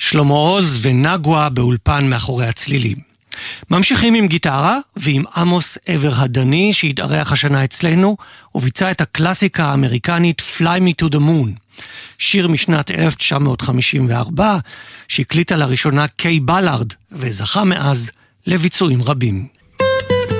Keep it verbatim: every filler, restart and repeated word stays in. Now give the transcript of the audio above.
שלמה עוז ונגווה באולפן מאחורי הצלילים. ממשיכים עם גיטרה ועם עמוס עבר הדני שהתארח השנה אצלנו וביצע את הקלאסיקה האמריקנית Fly Me to the Moon, שיר משנת אלף תשע מאות חמישים וארבע שהקליטה לראשונה קיי בלארד וזכה מאז לביצועים רבים.